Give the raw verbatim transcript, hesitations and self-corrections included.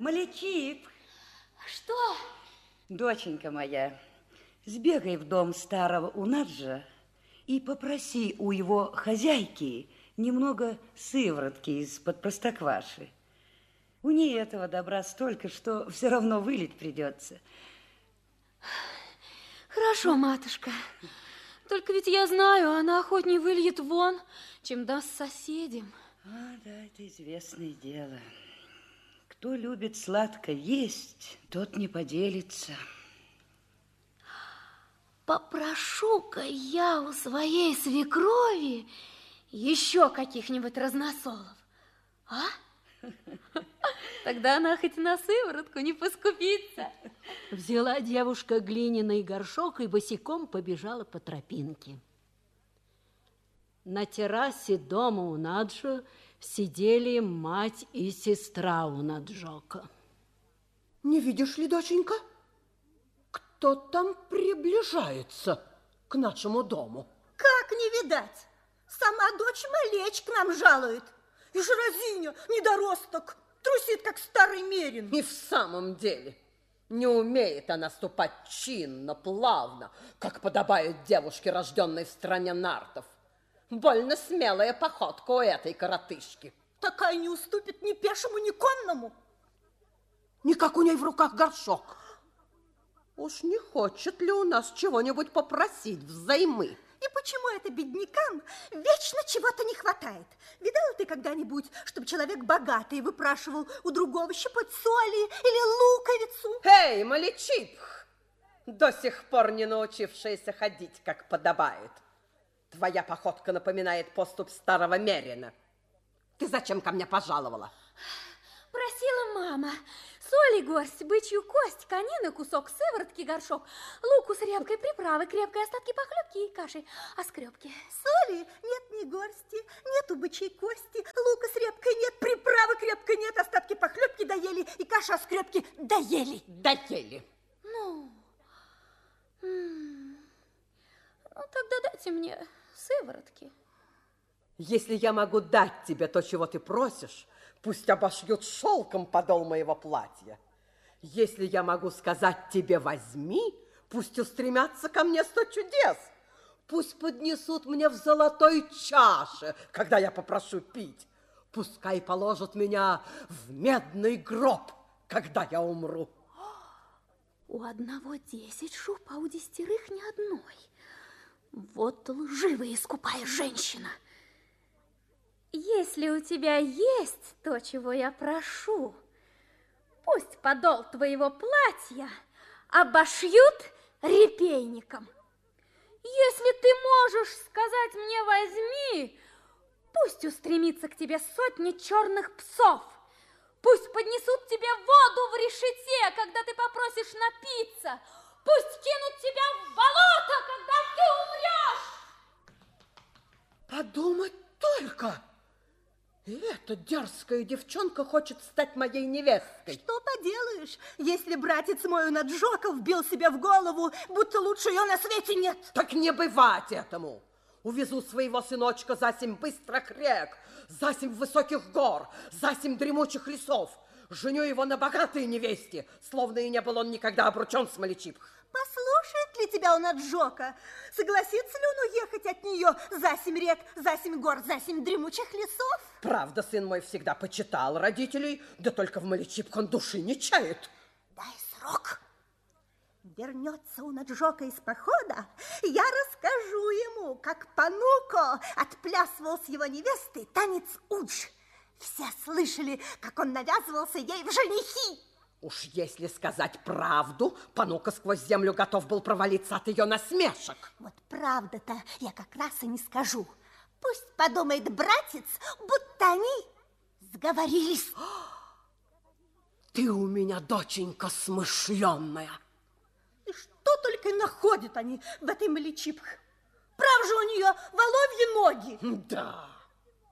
Маличип. Что? Доченька моя, сбегай в дом старого Унаджа и попроси у его хозяйки немного сыворотки из-под простокваши. У нее этого добра столько, что все равно вылить придется. Хорошо, матушка. Только ведь я знаю, она охотнее выльет вон, чем даст соседям. А, да, это известное дело. Кто любит сладко есть, тот не поделится. Попрошу-ка я у своей свекрови еще каких-нибудь разносолов, а? Тогда она хоть на сыворотку не поскупится. Взяла девушка глиняный горшок и босиком побежала по тропинке. На террасе дома Унаджо сидели мать и сестра Унаджока. Не видишь ли, доченька, кто там приближается к нашему дому? Как не видать? Сама дочь Малечь к нам жалует. И Разиня, недоросток, трусит, как старый мерин. И в самом деле, не умеет она ступать чинно, плавно, как подобает девушке, рожденной в стране нартов. Больно смелая походка у этой коротышки. Такая не уступит ни пешему, ни конному. Никак у ней в руках горшок. Уж не хочет ли у нас чего-нибудь попросить взаймы? И почему это беднякам вечно чего-то не хватает? Видала ты когда-нибудь, чтобы человек богатый выпрашивал у другого щепоть соли или луковицу? Эй, Маличип, до сих пор не научившаяся ходить, как подобает. Твоя походка напоминает поступь старого мерина. Ты зачем ко мне пожаловала? Просила мама. Соли горсть, бычью кость, конины, кусок сыворотки, горшок, луку с репкой, приправы, крепкой, остатки похлебки и каши, а скрепки. Соли нет ни горсти, нету бычьей кости, лука с репкой нет, приправы крепкой нет, остатки похлебки доели и каша с скрепки доели. Доели. Ну, ну, тогда дайте мне сыворотки. Если я могу дать тебе то, чего ты просишь, пусть обошьют шелком подол моего платья. Если я могу сказать тебе «возьми», пусть устремятся ко мне сто чудес. Пусть поднесут мне в золотой чаше, когда я попрошу пить. Пускай положат меня в медный гроб, когда я умру. У одного десять шуб, а у десятерых ни одной. Вот лживая и скупая женщина. Если у тебя есть то, чего я прошу, пусть подол твоего платья обошьют репейником. Если ты можешь сказать мне «возьми», пусть устремится к тебе сотни черных псов. Пусть поднесут тебе воду в решете, когда ты попросишь напиться. Пусть кинут тебя в болото, когда ты умрешь. Подумать только! И эта дерзкая девчонка хочет стать моей невестой. Что поделаешь, если братец мой Унаджока вбил себе в голову, будто лучше ее на свете нет? Так не бывать этому. Увезу своего сыночка за семь быстрых рек, за семь высоких гор, за семь дремучих лесов. Женю его на богатой невесте, словно и не был он никогда обручен с Маличип. Послушает ли тебя Унаджока? Согласится ли он уехать от нее за семь рек, за семь гор, за семь дремучих лесов? Правда, сын мой всегда почитал родителей, да только в Маличип он души не чает. Дай срок. Вернется Унаджока из похода, я расскажу ему, как Пануко отплясывал с его невестой танец удж. Все слышали, как он навязывался ей в женихи. Уж если сказать правду, Пануко сквозь землю готов был провалиться от ее насмешек. Вот правда-то я как раз и не скажу. Пусть подумает братец, будто они сговорились. Ты у меня, доченька, смышленная. И что только находят они в этой Маличипх. Прав же у нее воловьи ноги. Да.